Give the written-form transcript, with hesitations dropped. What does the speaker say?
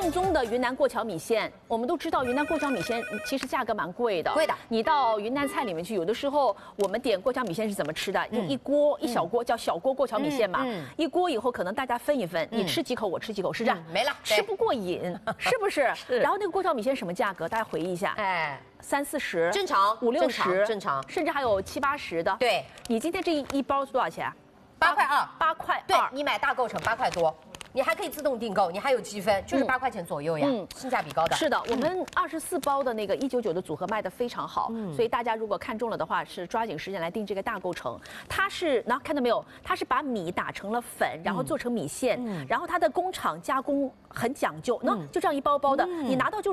正宗的云南过桥米线，我们都知道云南过桥米线其实价格蛮贵的。 贵的。 你到云南菜里面去，有的时候我们点过桥米线是怎么吃的？就一锅一小锅叫小锅过桥米线嘛。一锅以后可能大家分一分，你吃几口我吃几口，是这样。 没了， 吃不过瘾，是不是？然后那个过桥米线什么价格？大家回忆一下。 哎 ，30-40， 正常 50-60， 正常， 甚至还有70-80的。 对， 你今天这一包是多少钱 ？8块2 ，8块2。 对，你买大构成8块多。你还可以自动订购，你还有积分，就是8块钱左右呀，性价比高的。 是的，我们24包的那个199的组合卖得非常好，所以大家如果看中了的话，是抓紧时间来订这个大构成。它是，然后看到没有？它是把米打成了粉，然后做成米线，然后它的工厂加工很讲究，那就这样一包包的，你拿到就是。